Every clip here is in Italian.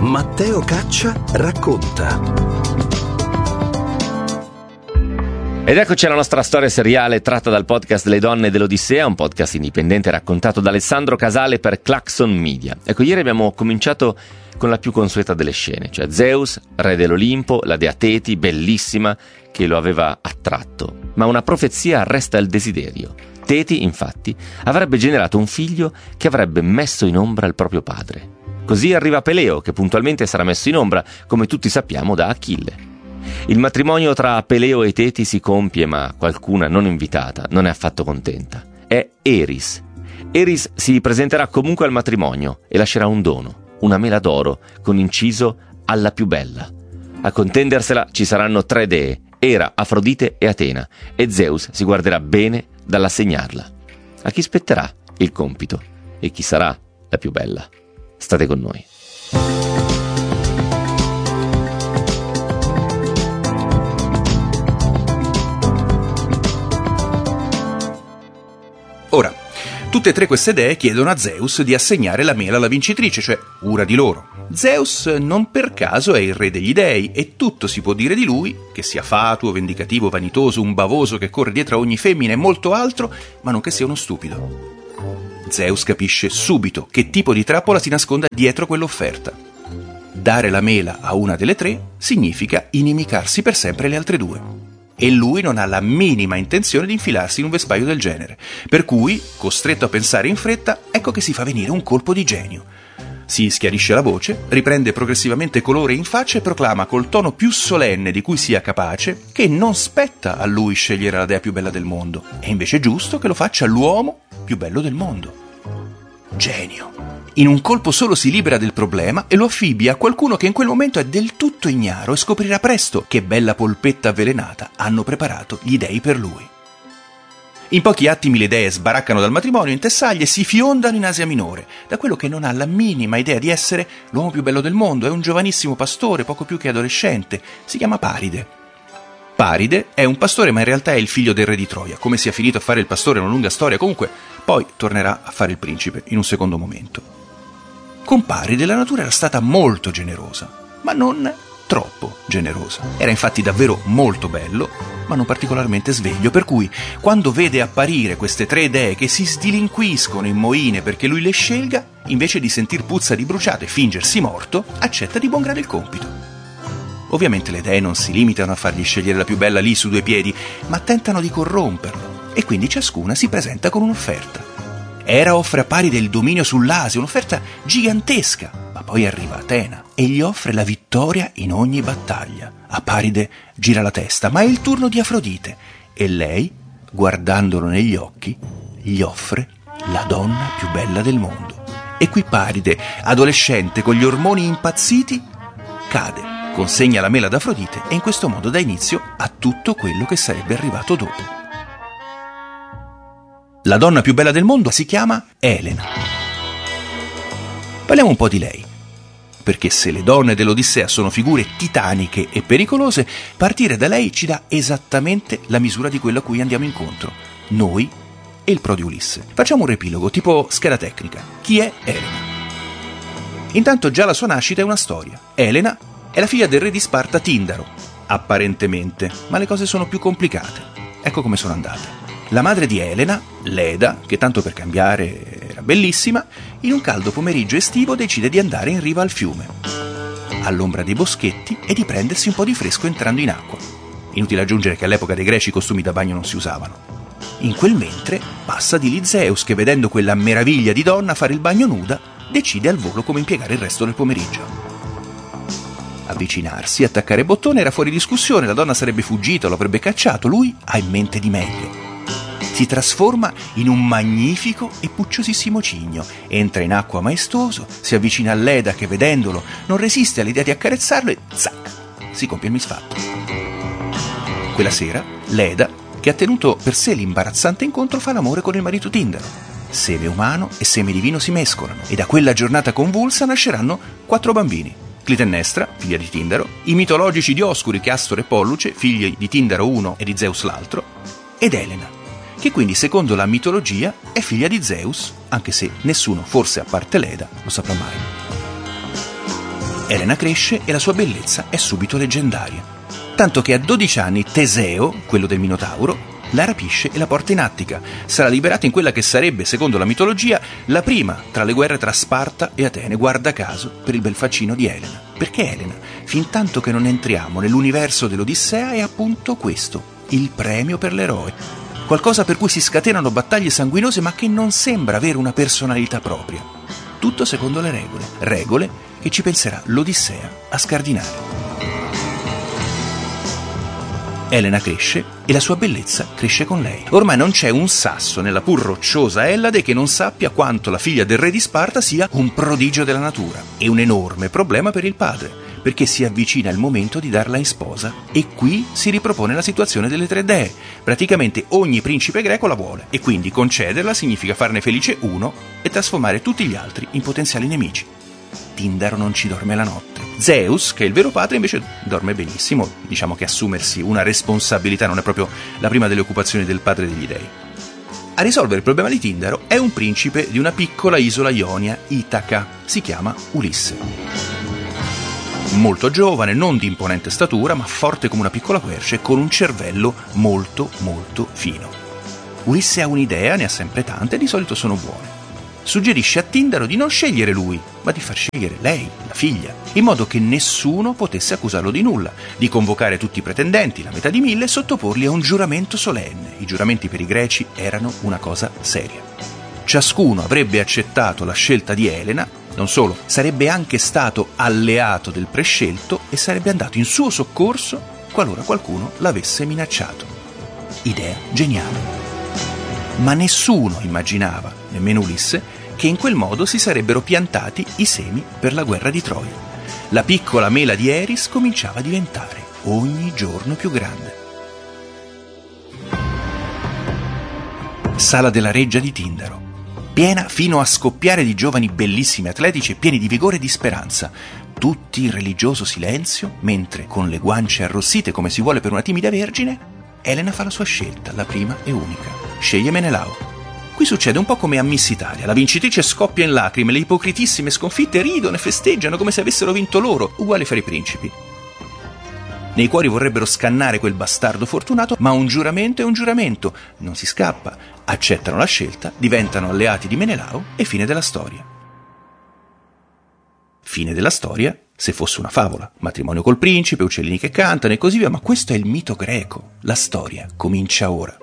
Matteo Caccia racconta. Ed eccoci alla nostra storia seriale tratta dal podcast Le donne dell'Odissea, un podcast indipendente raccontato da Alessandro Casale per Claxon Media. Ecco, ieri abbiamo cominciato con la più consueta delle scene, cioè Zeus, re dell'Olimpo, la dea Teti, bellissima, che lo aveva attratto. Ma una profezia arresta il desiderio. Teti, infatti, avrebbe generato un figlio che avrebbe messo in ombra il proprio padre. Così arriva Peleo, che puntualmente sarà messo in ombra, come tutti sappiamo, da Achille. Il matrimonio tra Peleo e Teti si compie, ma qualcuna non invitata non è affatto contenta. È Eris. Eris si presenterà comunque al matrimonio e lascerà un dono, una mela d'oro con inciso alla più bella. A contendersela ci saranno 3 dee, Era, Afrodite e Atena, e Zeus si guarderà bene dall'assegnarla. A chi spetterà il compito e chi sarà la più bella? State con noi. Ora, tutte e 3 queste dee chiedono a Zeus di assegnare la mela alla vincitrice, cioè una di loro. Zeus non per caso è il re degli dei e tutto si può dire di lui, che sia fatuo, vendicativo, vanitoso, un bavoso che corre dietro a ogni femmina e molto altro, ma non che sia uno stupido. Zeus capisce subito che tipo di trappola si nasconda dietro quell'offerta. Dare la mela a una delle 3 significa inimicarsi per sempre le altre 2. E lui non ha la minima intenzione di infilarsi in un vespaio del genere, per cui, costretto a pensare in fretta, ecco che si fa venire un colpo di genio. Si schiarisce la voce, riprende progressivamente colore in faccia e proclama col tono più solenne di cui sia capace che non spetta a lui scegliere la dea più bella del mondo, è invece giusto che lo faccia l'uomo più bello del mondo. Genio! In un colpo solo si libera del problema e lo affibbia a qualcuno che in quel momento è del tutto ignaro e scoprirà presto che bella polpetta avvelenata hanno preparato gli dei per lui. In pochi attimi le dee sbaraccano dal matrimonio in Tessaglia e si fiondano in Asia Minore, da quello che non ha la minima idea di essere l'uomo più bello del mondo. È un giovanissimo pastore, poco più che adolescente, si chiama Paride. Paride è un pastore, ma in realtà è il figlio del re di Troia. Come sia finito a fare il pastore è una lunga storia, comunque poi tornerà a fare il principe in un secondo momento. Con Paride la natura era stata molto generosa, ma non troppo generosa. Era infatti davvero molto bello, ma non particolarmente sveglio, per cui quando vede apparire queste 3 dee che si sdilinquiscono in moine perché lui le scelga, invece di sentir puzza di bruciato e fingersi morto, accetta di buon grado il compito. Ovviamente le dee non si limitano a fargli scegliere la più bella lì su 2 piedi, ma tentano di corromperlo, e quindi ciascuna si presenta con un'offerta. Era offre a Paride il dominio sull'Asia, un'offerta gigantesca, ma poi arriva Atena e gli offre la vittoria in ogni battaglia. A Paride gira la testa, ma è il turno di Afrodite e lei, guardandolo negli occhi, gli offre la donna più bella del mondo. E qui Paride, adolescente con gli ormoni impazziti, cade, consegna la mela ad Afrodite e in questo modo dà inizio a tutto quello che sarebbe arrivato dopo. La donna più bella del mondo si chiama Elena. Parliamo un po' di lei, perché se le donne dell'Odissea sono figure titaniche e pericolose, partire da lei ci dà esattamente la misura di quello a cui andiamo incontro, noi e il pro di Ulisse. Facciamo un riepilogo, tipo scheda tecnica. Chi è Elena? Intanto già la sua nascita è una storia. Elena è la figlia del re di Sparta Tindaro, apparentemente, ma le cose sono più complicate. Ecco come sono andate. La madre di Elena, Leda, che tanto per cambiare era bellissima, in un caldo pomeriggio estivo decide di andare in riva al fiume, all'ombra dei boschetti, e di prendersi un po' di fresco entrando in acqua. Inutile aggiungere che all'epoca dei greci i costumi da bagno non si usavano. In quel mentre passa di lì Zeus, che vedendo quella meraviglia di donna fare il bagno nuda, decide al volo come impiegare il resto del pomeriggio. Avvicinarsi, attaccare bottone era fuori discussione, la donna sarebbe fuggita, lo avrebbe cacciato, lui ha in mente di meglio. Si trasforma in un magnifico e pucciosissimo cigno, entra in acqua maestoso, si avvicina a Leda che vedendolo non resiste all'idea di accarezzarlo e zac, si compie il misfatto. Quella sera Leda, che ha tenuto per sé l'imbarazzante incontro, fa l'amore con il marito Tindaro. Seme umano e seme divino si mescolano e da quella giornata convulsa nasceranno 4 bambini. Clitennestra, figlia di Tindaro, i mitologici Dioscuri, Castore e Polluce, figli di Tindaro uno e di Zeus l'altro, ed Elena, che quindi secondo la mitologia è figlia di Zeus, anche se nessuno, forse a parte Leda, lo saprà mai. Elena cresce e la sua bellezza è subito leggendaria. Tanto che a 12 anni Teseo, quello del Minotauro, la rapisce e la porta in Attica. Sarà liberata in quella che sarebbe, secondo la mitologia, la prima tra le guerre tra Sparta e Atene, guarda caso, per il bel faccino di Elena. Perché Elena, fin tanto che non entriamo nell'universo dell'Odissea, è appunto questo, il premio per l'eroe. Qualcosa per cui si scatenano battaglie sanguinose ma che non sembra avere una personalità propria. Tutto secondo le regole che ci penserà l'Odissea a scardinare. Elena cresce e la sua bellezza cresce con lei. Ormai non c'è un sasso nella pur rocciosa Ellade che non sappia quanto la figlia del re di Sparta sia un prodigio della natura e un enorme problema per il padre, perché si avvicina il momento di darla in sposa e qui si ripropone la situazione delle 3 dee. Praticamente ogni principe greco la vuole e quindi concederla significa farne felice uno e trasformare tutti gli altri in potenziali nemici. Tindaro non ci dorme la notte. Zeus, che è il vero padre, invece dorme benissimo. Diciamo che assumersi una responsabilità non è proprio la prima delle occupazioni del padre degli dei. A risolvere il problema di Tindaro è un principe di una piccola isola ionia, Itaca. Si chiama Ulisse. Molto giovane, non di imponente statura, ma forte come una piccola querce, con un cervello molto molto fino. Ulisse ha un'idea, ne ha sempre tante e di solito sono buone. Suggerisce a Tindaro di non scegliere lui, ma di far scegliere lei, la figlia, in modo che nessuno potesse accusarlo di nulla, di convocare tutti i pretendenti, la metà di 1000, e sottoporli a un giuramento solenne. I giuramenti per i greci erano una cosa seria. Ciascuno avrebbe accettato la scelta di Elena, non solo, sarebbe anche stato alleato del prescelto e sarebbe andato in suo soccorso qualora qualcuno l'avesse minacciato. Idea geniale. Ma nessuno immaginava, nemmeno Ulisse, che in quel modo si sarebbero piantati i semi per la guerra di Troia. La piccola mela di Eris cominciava a diventare ogni giorno più grande. Sala della reggia di Tindaro, piena fino a scoppiare di giovani bellissimi, atletici e pieni di vigore e di speranza, tutti in religioso silenzio, mentre, con le guance arrossite come si vuole per una timida vergine, Elena fa la sua scelta, la prima e unica. Sceglie Menelao. Qui succede un po' come a Miss Italia. La vincitrice scoppia in lacrime, le ipocritissime sconfitte ridono e festeggiano come se avessero vinto loro, uguale fra i principi. Nei cuori vorrebbero scannare quel bastardo fortunato, ma un giuramento è un giuramento, non si scappa. Accettano la scelta, diventano alleati di Menelao e fine della storia. Fine della storia se fosse una favola, matrimonio col principe, uccellini che cantano e così via, ma questo è il mito greco. La storia comincia ora.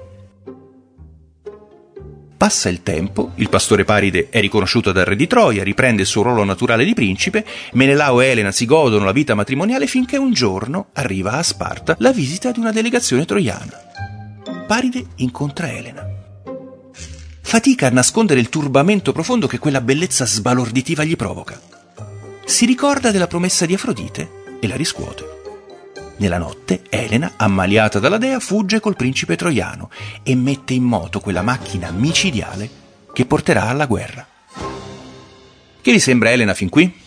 Passa il tempo, il pastore Paride è riconosciuto dal re di Troia, riprende il suo ruolo naturale di principe, Menelao e Elena si godono la vita matrimoniale finché un giorno arriva a Sparta la visita di una delegazione troiana. Paride incontra Elena. Fatica a nascondere il turbamento profondo che quella bellezza sbalorditiva gli provoca. Si ricorda della promessa di Afrodite e la riscuote. Nella notte, Elena, ammaliata dalla dea, fugge col principe troiano e mette in moto quella macchina micidiale che porterà alla guerra. Che vi sembra Elena fin qui?